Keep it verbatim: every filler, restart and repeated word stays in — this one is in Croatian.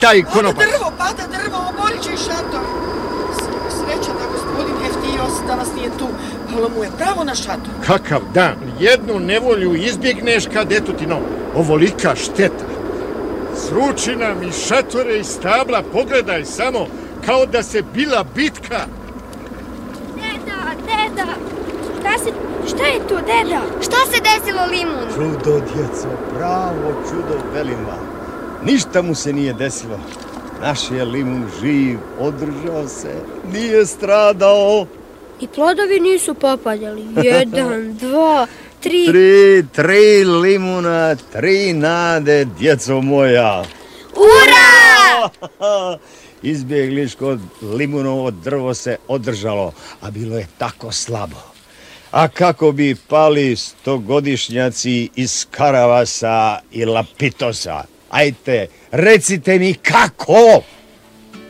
taj konopac. Pada drvo, pada drvo, oborit će i šator. Sreća da gospodin Heftios danas nije tu, ali mu je pravo na šator. Kakav dan, jednu nevolju izbjegneš kad eto ti no, ovolika šteta. Sruči nam i šatore i stabla, pogledaj samo, kao da se bila bitka. Deda, deda, šta, se, šta je to, deda? Šta se desilo Limun? Čudo, djeco, pravo čudo, velim vam. Ništa mu se nije desilo. Naš je Limun živ, održao se, nije stradao. I plodovi nisu popadali. Jedan, dva, tri... Tri, tri limuna, tri nade, djeco moja. Ura! Izbjegliško limunovo drvo se održalo, a bilo je tako slabo. A kako bi pali stogodišnjaci iz Karavasa i Lapitosa? Ajte, recite mi kako?